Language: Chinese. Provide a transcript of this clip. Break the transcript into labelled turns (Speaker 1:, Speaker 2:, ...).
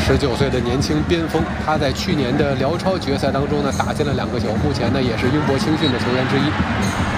Speaker 1: 19岁的年轻边锋，他在去年的辽超决赛当中呢打进了2个球，目前呢也是英博青训的球员之一。